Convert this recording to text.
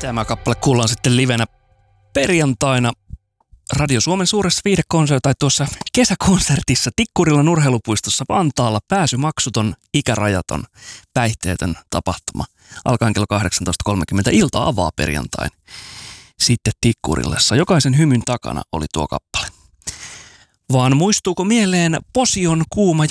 Tämä kappale kuullaan sitten livenä perjantaina Radio Suomen suuressa viihdekonsertissa tai tuossa kesäkonsertissa Tikkurilan urheilupuistossa Vantaalla. Pääsymaksuton, ikärajaton, päihteetön tapahtuma. Alkaen kello 18.30. Ilta avaa perjantain. Sitten Tikkurilassa. Jokaisen hymyn takana oli tuo kappale. Vaan muistuuko mieleen Posion kuuma